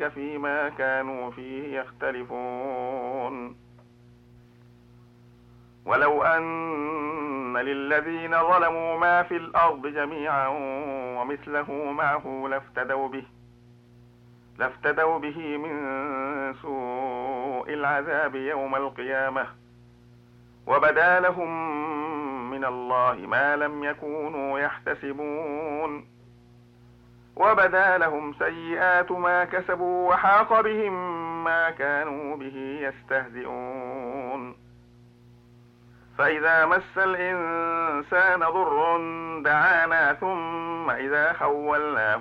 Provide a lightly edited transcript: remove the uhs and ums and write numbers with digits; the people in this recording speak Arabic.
فيما كانوا فيه يختلفون. ولو أن للذين ظلموا ما في الأرض جميعا ومثله معه لافتدوا به من سوء العذاب يوم القيامة، وبدا لهم من الله ما لم يكونوا يحتسبون، وبدا لهم سيئات ما كسبوا وحاق بهم ما كانوا به يستهزئون. فإذا مس الإنسان ضر دعانا ثم إذا خولناه